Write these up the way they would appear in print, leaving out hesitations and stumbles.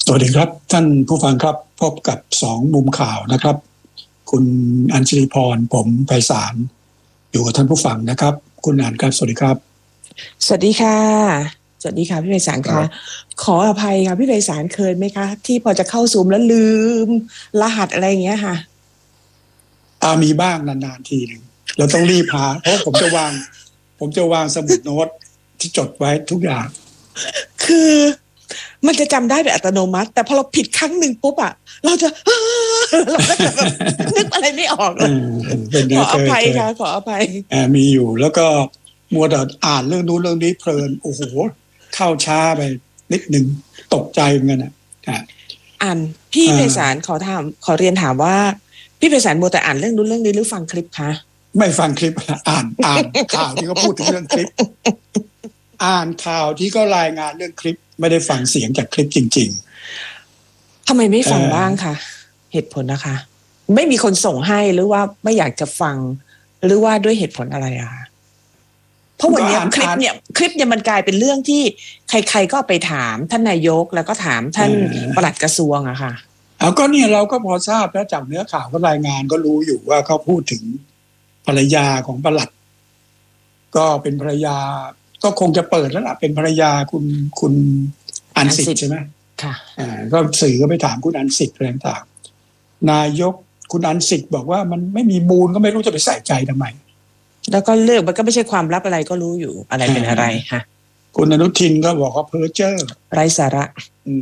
วัสดีครับท่านผู้ฟังครับพบกับ2มุมข่าวนะครับคุณอัญชลีพรผมไพศาลอยู่กับท่านผู้ฟังนะครับคุณอัญครับสวัสดีครับสวัสดีค่ะสวัสดีค่ะพี่ไพศาลค่ะขออภัยค่ะพี่ไพศาลเคยไหมคะที่พอจะเข้าซูมแล้วลืมรหัสอะไรอย่างเงี้ยค่ะมีบ้างนานๆทีหนึ่งเราต้องรีบหาเพราะผมจะวางสมุดโน้ตที่จดไว้ทุกอย่างคือมันจะจำได้แบบอัตโนมัติแต่พอเราผิดครั้งหนึ่งปุ๊บอะเราก็จะแบบนึกอะไรไม่ออกเลยขออภัยค่ะขออภัยมีอยู่แล้วก็มัวแต่อ่านเรื่องนู้นเรื่องนี้เพลินโอ้โหเข้าช้าไปนิดหนึ่งตกใจเหมือนกันนะอ่านพี่ไพศาลขอเรียนถามว่าพี่ไพศาลมัวแต่อ่านเรื่องนู้นเรื่องนี้หรือฟังคลิปคะไม่ฟังคลิปอ่านข่าวที่เขาพูดถึงเรื่องคลิปอ่านข่าวที่ก็รายงานเรื่องคลิปไม่ได้ฟังเสียงจากคลิปจริงๆทำไมไม่ฟังบ้างคะเหตุผลนะคะไม่มีคนส่งให้หรือว่าไม่อยากจะฟังหรือว่าด้วยเหตุผลอะไรอะคะเพราะวันนี้คลิปเนี่ยมันกลายเป็นเรื่องที่ใครๆก็ไปถามท่านนายกแล้วก็ถามท่านปลัดกระทรวงอะค่ะก็เนี่ยเราก็พอทราบแล้วจากเนื้อข่าวก็รายงานก็รู้อยู่ว่าเขาพูดถึงภรรยาของปลัดก็เป็นภรรยาก็คงจะเปิดแล้วล่ะเป็นภรรยาคุณอัญสิทธิ์ใช่ไหมค่ะก็สื่อก็ไปถามคุณอัญสิทธิ์อะไรต่างนายกคุณอัญสิทธิ์บอกว่ามันไม่มีมูลก็ไม่รู้จะไปใส่ใจทำไมแล้วก็เรื่องมันก็ไม่ใช่ความลับอะไรก็รู้อยู่อะไรเป็นอะไรค่ะคุณอนุทินก็บอกว่าเพ้อเจ้อไร้สาระ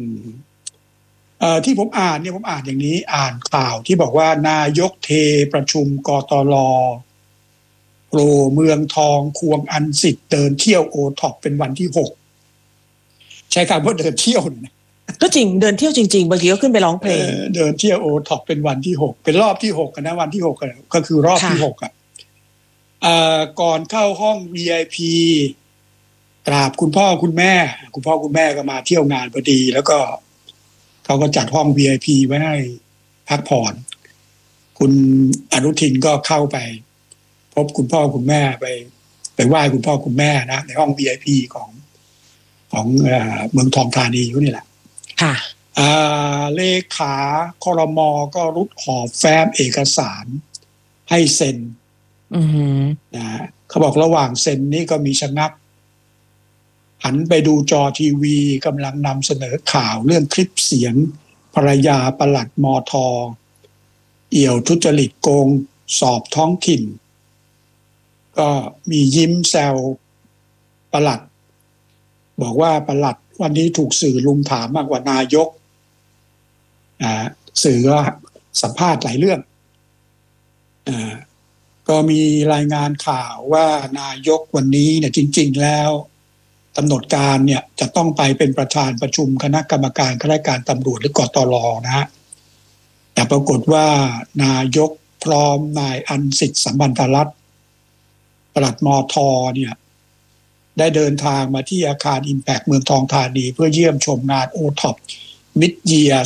ที่ผมอ่านอย่างนี้อ่านข่าวที่บอกว่านายกเทประชุมกตล.โปรเมืองทองควงอัญสิทธิ์เดินเที่ยวโอท็อปเป็นวันที่6ใช้คำว่าเดินเที่ยวนะก็จริงเดินเที่ยวจริงๆบางทีก็ขึ้นไปร้องเพลงเดินเที่ยวโอท็อปเป็นวันที่6เป็นรอบที่6นะวันที่6ก็คือรอบที่6ก่อนเข้าห้อง VIP กราบคุณพ่อคุณแม่ก็มาเที่ยวงานพอดีแล้วก็เขาก็จัดห้อง VIP ไว้ให้พักผ่อนคุณอนุทินก็เข้าไปพบคุณพ่อคุณแม่ไปไหว้คุณพ่อคุณแม่นะในห้อง VIP ของเมืองทองธานีอยู่นี่แหละค่ะเลขาครม.ก็รุดหอบแฟ้มเอกสารให้เซ็นนะเขาบอกระหว่างเซ็นนี่ก็มีชะงักหันไปดูจอทีวีกำลังนำเสนอข่าวเรื่องคลิปเสียงภรรยาปลัดมท.เอี่ยวทุจริตโกงสอบท้องถิ่นก็มียิ้มแซวปลัดบอกว่าปลัดวันนี้ถูกสื่อลุมถามมากกว่านายกสื่อก็สัมภาษณ์หลายเรื่องก็มีรายงานข่าวว่านายกวันนี้เนี่ยจริงๆแล้วกำหนดการเนี่ยจะต้องไปเป็นประธานประชุมคณะกรรมการข้าราชการตำรวจหรือกตร.นะฮะแต่ปรากฏว่านายกพร้อมนายอัญสิทธิ์สัมพันธรัตน์ปลัดมท.เนี่ยได้เดินทางมาที่อาคาร Impact เมืองทองธานีเพื่อเยี่ยมชมงาน OTOP Mid Year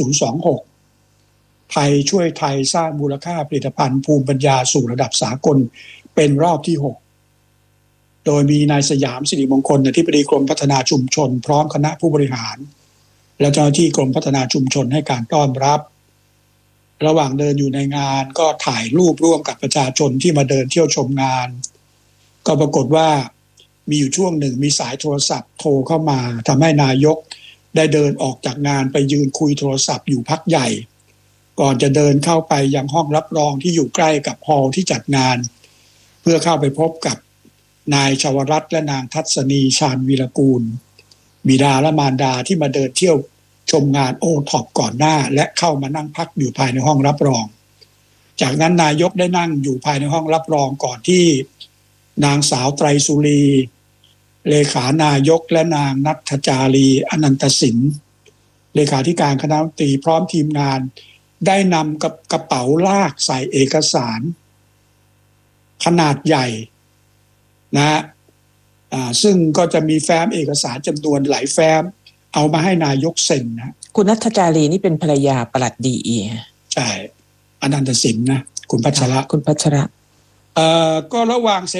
2026 ไทยช่วยไทยสร้างมูลค่าผลิตภัณฑ์ภูมิปัญญาสู่ระดับสากลเป็นรอบที่6โดยมีนายสยามสิริมงคลอธิบดีกรมพัฒนาชุมชนพร้อมคณะผู้บริหารและเจ้าหน้าที่กรมพัฒนาชุมชนให้การต้อนรับระหว่างเดินอยู่ในงานก็ถ่ายรูปร่วมกับประชาชนที่มาเดินเที่ยวชมงานก็ปรากฏว่ามีอยู่ช่วงหนึ่งมีสายโทรศัพท์โทรเข้ามาทำให้นายกได้เดินออกจากงานไปยืนคุยโทรศัพท์อยู่พักใหญ่ก่อนจะเดินเข้าไปยังห้องรับรองที่อยู่ใกล้กับฮอลล์ที่จัดงานเพื่อเข้าไปพบกับนายชวรัตน์และนางทัศนีชาญวีรกูลบิดาและมารดาที่มาเดินเที่ยวชมงานโอท็อปก่อนหน้าและเข้ามานั่งพักอยู่ภายในห้องรับรองจากนั้นนายกได้นั่งอยู่ภายในห้องรับรองก่อนที่นางสาวไตรสุรีเลขานายกและนางณัฐจารีอนันตสินเลขาธิการคณะรัฐมนตรีพร้อมทีมงานได้นำกับกระเป๋าลากใส่เอกสารขนาดใหญ่นะซึ่งก็จะมีแฟ้มเอกสารจำนวนหลายแฟ้มเอามาให้นายกเซ็นนะคุณณัฐจารีนี่เป็นภรรยาปลัดดีใช่อนันตสินนะคุณพัชระก็ระหว่าง